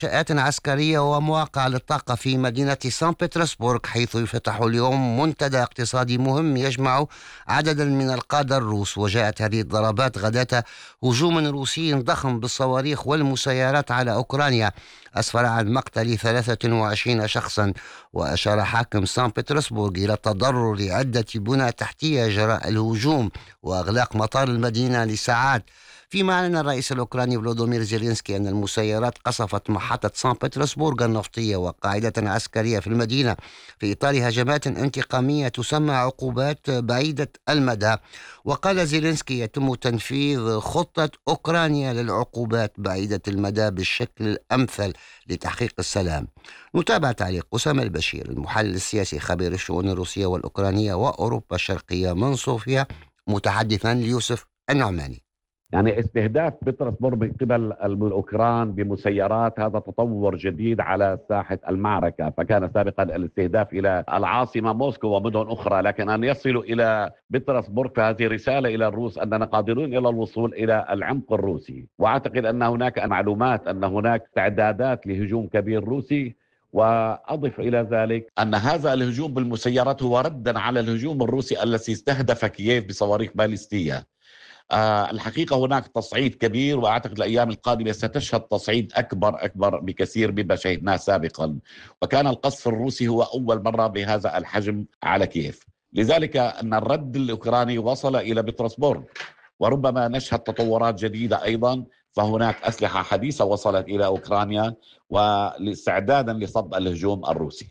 منشآت عسكرية ومواقع للطاقة في مدينة سان بطرسبورغ، حيث يفتح اليوم منتدى اقتصادي مهم يجمع عددا من القادة الروس. وجاءت هذه الضربات غداة هجوم روسي ضخم بالصواريخ والمسيرات على أوكرانيا أسفر عن مقتل 23 شخصا. وأشار حاكم سان بطرسبورغ إلى تضرر عدة بنى تحتية جراء الهجوم وإغلاق مطار المدينة لساعات. فيما أعلن الرئيس الأوكراني فلودومير زيلينسكي أن المسيرات قصفت محطة سان بطرسبورغ النفطية وقاعدة عسكرية في المدينة في إطار هجمات انتقامية تسمى عقوبات بعيدة المدى. وقال زيلينسكي يتم تنفيذ خطة أوكرانيا للعقوبات بعيدة المدى بالشكل الأمثل لتحقيق السلام. نتابع تعليق أسامة البشير المحلل السياسي خبير الشؤون الروسية والأوكرانية وأوروبا الشرقية من صوفيا، متحدثا ليوسف النعماني. يعني استهداف بطرسبورغ من قبل الأوكران بمسيرات هذا تطور جديد على ساحة المعركة. فكان سابقا الاستهداف إلى العاصمة موسكو ومدن أخرى، لكن أن يصلوا إلى بطرسبورغ فهذه رسالة إلى الروس أننا قادرون إلى الوصول إلى العمق الروسي. وأعتقد أن هناك معلومات أن هناك استعدادات لهجوم كبير روسي. وأضف إلى ذلك أن هذا الهجوم بالمسيرات هو ردا على الهجوم الروسي الذي استهدف كييف بصواريخ باليستية. الحقيقة هناك تصعيد كبير، وأعتقد الأيام القادمة ستشهد تصعيد أكبر بكثير مما شاهدناه سابقا. وكان القصف الروسي هو أول مرة بهذا الحجم على كييف، لذلك أن الرد الأوكراني وصل إلى بطرسبورغ، وربما نشهد تطورات جديدة أيضا. فهناك أسلحة حديثة وصلت إلى أوكرانيا واستعدادا لصد الهجوم الروسي.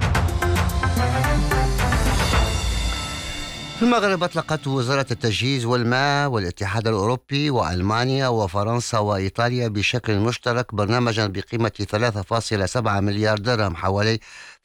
في المغرب أطلقت وزارة التجهيز والماء والاتحاد الأوروبي وألمانيا وفرنسا وإيطاليا بشكل مشترك برنامجا بقيمة 3.7 مليار درهم، حوالي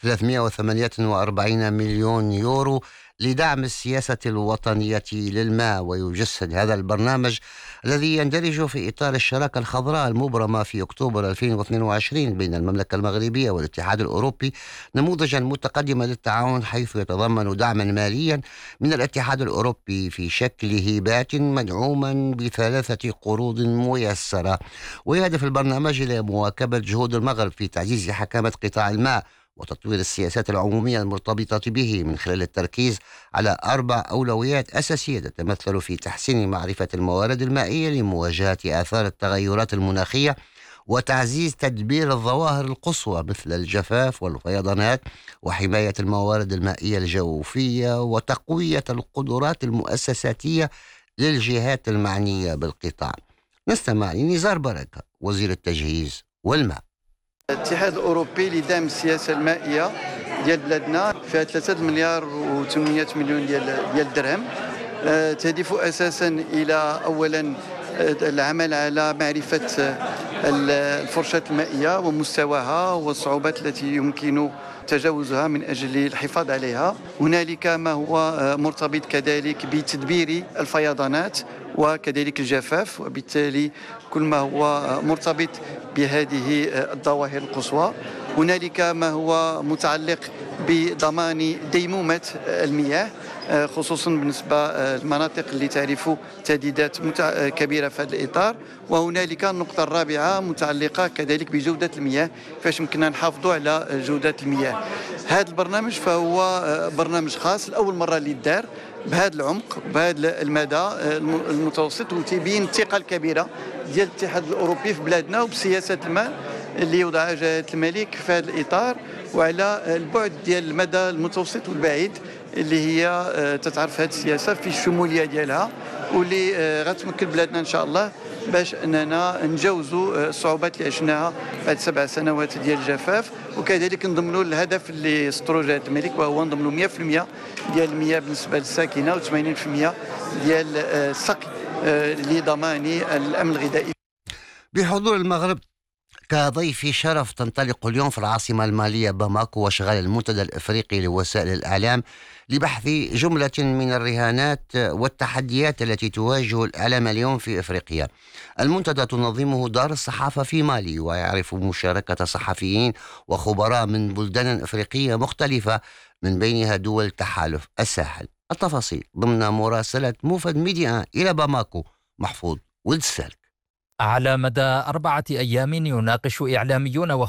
348 مليون يورو، لدعم السياسة الوطنية للماء. ويجسد هذا البرنامج الذي يندرج في إطار الشراكة الخضراء المبرمة في أكتوبر 2022 بين المملكة المغربية والاتحاد الأوروبي نموذجا متقدما للتعاون، حيث يتضمن دعما ماليا من الاتحاد الأوروبي في شكل هبات مدعوما ب3 قروض ميسرة. ويهدف البرنامج إلى مواكبة جهود المغرب في تعزيز حكامة قطاع الماء وتطوير السياسات العمومية المرتبطة به من خلال التركيز على 4 أولويات أساسية تتمثل في تحسين معرفة الموارد المائية لمواجهة آثار التغيرات المناخية، وتعزيز تدبير الظواهر القصوى مثل الجفاف والفيضانات، وحماية الموارد المائية الجوفية، وتقوية القدرات المؤسساتية للجهات المعنية بالقطاع. نستمع لنزار بركة وزير التجهيز والماء. الاتحاد الأوروبي لدعم السياسة المائية ديال بلادنا فيها 3 مليار و800 مليون ديال الدرهم، تهدف أساسا إلى أولا العمل على معرفة الفرشاة المائية ومستواها والصعوبات التي يمكن تجاوزها من أجل الحفاظ عليها. هنالك ما هو مرتبط كذلك بتدبير الفيضانات وكذلك الجفاف، وبالتالي كل ما هو مرتبط بهذه الظواهر القصوى. هنالك ما هو متعلق بضمان ديمومة المياه، خصوصا بالنسبة للمناطق اللي تعرف تهديدات كبيرة في هذا الإطار. وهنالك النقطة الرابعة متعلقة كذلك بجودة المياه، فاش يمكننا نحافظوا على جودة المياه. هذا البرنامج فهو برنامج خاص لأول مرة اللي دار بهذا العمق بهذا المدى المتوسط، وتبين الثقة الكبيرة ديال الاتحاد الأوروبي في بلادنا وبسياسة الماء اللي وضعها جلالة الملك في هذا الإطار، وعلى البعد ديال المدى المتوسط والبعيد اللي هي تتعرف هذه السياسة في الشمولية ديالها، واللي غتمكن بلادنا إن شاء الله باش أننا نجاوزوا الصعوبات اللي عشناها بعد 7 سنوات ديال الجفاف، وكذلك نضمنوا الهدف اللي سطروا جلالة الملك، وهو نضمنوا 100% ديال المياه بالنسبة للساكنة و80% ديال السقي لضمان الأمن الغذائي. بحضور المغرب كضيف شرف تنطلق اليوم في العاصمة المالية باماكو وشغال المنتدى الإفريقي لوسائل الإعلام لبحث جملة من الرهانات والتحديات التي تواجه الإعلام اليوم في إفريقيا. المنتدى تنظمه دار الصحافة في مالي، ويعرف مشاركة صحفيين وخبراء من بلدان إفريقية مختلفة من بينها دول تحالف الساحل. التفاصيل ضمن مراسلة موفد ميديا إلى باماكو، محفوظ ولد السالك. على مدى 4 أيام يناقش إعلاميون